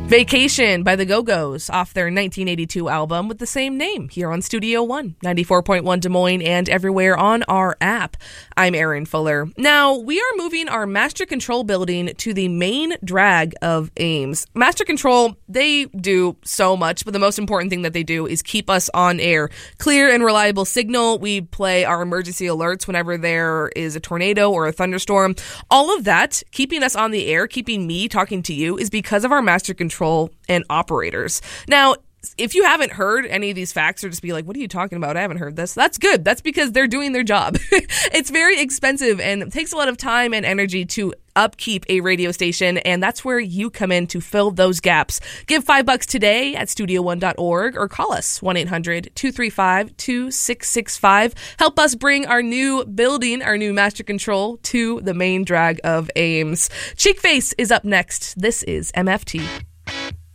Vacation by the Go-Go's off their 1982 album with the same name here on Studio One, 94.1 Des Moines and everywhere on our app. I'm Erin Fuller. Now, we are moving our Master Control building to the main drag of Ames. Master Control, they do so much, but the most important thing that they do is keep us on air. Clear and reliable signal. We play our emergency alerts whenever there is a tornado or a thunderstorm. All of that, keeping us on the air, keeping me talking to you, is because of our Master Control and operators. Now, if you haven't heard any of these facts or just be like, what are you talking about? I haven't heard this. That's good. That's because they're doing their job. It's very expensive and it takes a lot of time and energy to upkeep a radio station, and that's where you come in to fill those gaps. Give $5 today at studio1.org or call us 1-800-235-2665. Help us bring our new building, our new Master Control, to the main drag of Ames. Cheekface is up next. This is MFT.